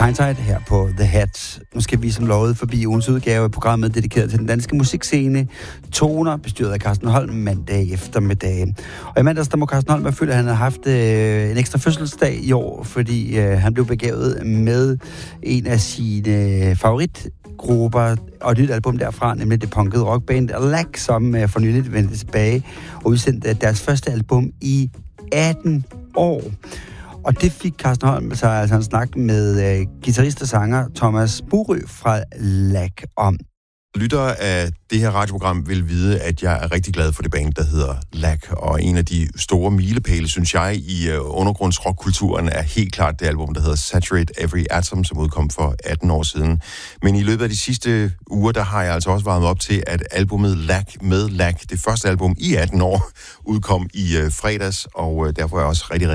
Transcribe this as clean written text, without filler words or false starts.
Kindside her på The Hat. Nu skal vi som lovet forbi ugens udgave af programmet dedikeret til den danske musikscene. Toner, bestyret af Carsten Holm mandag eftermiddag. Og i mandags, der må Carsten Holm føle, at han har haft en ekstra fødselsdag i år, fordi han blev begavet med en af sine favoritgrupper og et nyt album derfra, nemlig det punkede rockband Lack, som for nyligt vendte tilbage og udsendte deres første album i 18 år. Og det fik Carsten Holm så altså en snak med guitarist og sanger Thomas Burø fra Lack om. Lyttere af det her radioprogram vil vide, at jeg er rigtig glad for det band, der hedder Lack. Og en af de store milepæle, synes jeg, i undergrundsrockkulturen er helt klart det album, der hedder Saturate Every Atom, som udkom for 18 år siden. Men i løbet af de sidste uger, der har jeg altså også varmet op til, at albumet Lack med Lack, det første album i 18 år, udkom i fredags, og derfor er jeg også rigtig